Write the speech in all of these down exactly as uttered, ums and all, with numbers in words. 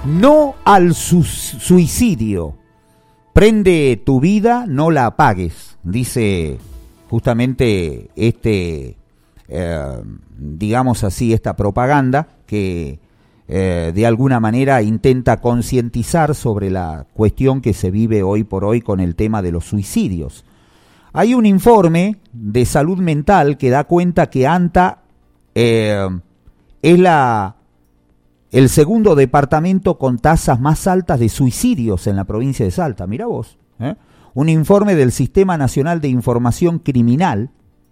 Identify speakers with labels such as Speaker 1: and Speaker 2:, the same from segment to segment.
Speaker 1: No al su- suicidio. Prende tu vida, no la apagues. Dice justamente este, eh, digamos así, esta propaganda que eh, de alguna manera intenta concientizar sobre la cuestión que se vive hoy por hoy con el tema de los suicidios. Hay un informe de salud mental que da cuenta que ANTA eh, es la... el segundo departamento con tasas más altas de suicidios en la provincia de Salta. Mirá vos. ¿eh? Un informe del Sistema Nacional de Información Criminal,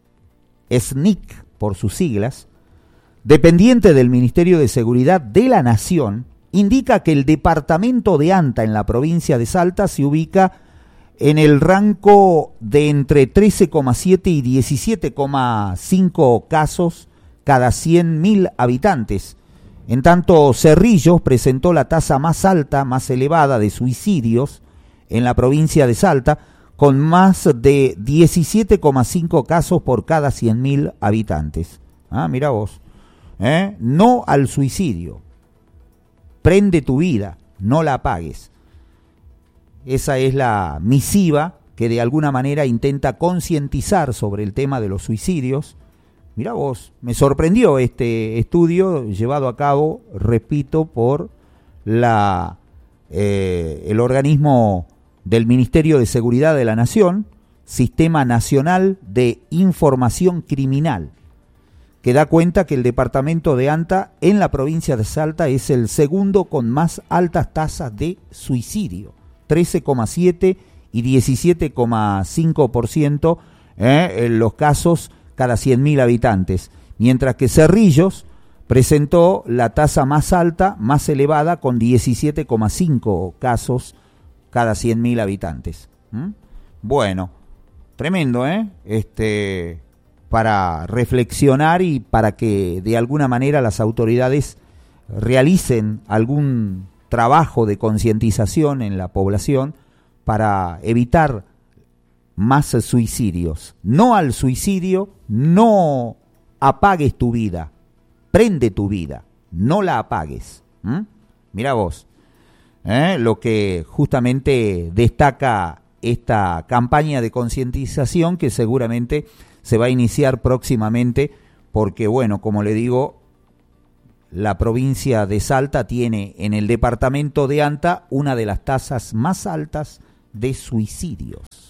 Speaker 1: S N I C por sus siglas, dependiente del Ministerio de Seguridad de la Nación, indica que el departamento de ANTA en la provincia de Salta se ubica en el rango de entre trece coma siete y diecisiete coma cinco casos cada cien mil habitantes. En tanto, Cerrillos presentó la tasa más alta, más elevada de suicidios en la provincia de Salta, con más de diecisiete coma cinco casos por cada cien mil habitantes. Ah, mira vos. ¿Eh? No al suicidio. Prende tu vida, no la apagues. Esa es la misiva que de alguna manera intenta concientizar sobre el tema de los suicidios. Mirá vos, me sorprendió este estudio llevado a cabo, repito, por la eh, el organismo del Ministerio de Seguridad de la Nación, Sistema Nacional de Información Criminal, que da cuenta que el departamento de ANTA en la provincia de Salta es el segundo con más altas tasas de suicidio, trece coma siete y diecisiete coma cinco por ciento eh, en los casos cada cien mil habitantes, mientras que Cerrillos presentó la tasa más alta, más elevada, con diecisiete coma cinco casos cada cien mil habitantes. ¿Mm? Bueno, tremendo, ¿eh? Este, para reflexionar y para que de alguna manera las autoridades realicen algún trabajo de concientización en la población para evitar más suicidios. No al suicidio, no apagues tu vida, prende tu vida, no la apagues. ¿Mm? Mira vos, ¿eh? Lo que justamente destaca esta campaña de concientización que seguramente se va a iniciar próximamente porque, bueno, como le digo, la provincia de Salta tiene en el departamento de ANTA una de las tasas más altas de suicidios.